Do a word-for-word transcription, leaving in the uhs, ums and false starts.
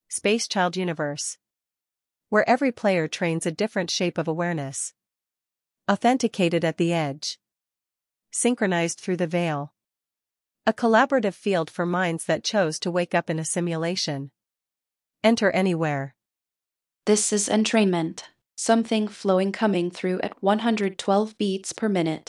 Space Child Universe, where every player trains a different shape of awareness. Authenticated at the edge. Synchronized through the veil. A collaborative field for minds that chose to wake up in a simulation. Enter anywhere. This is entrainment, something flowing coming through at one hundred twelve beats per minute.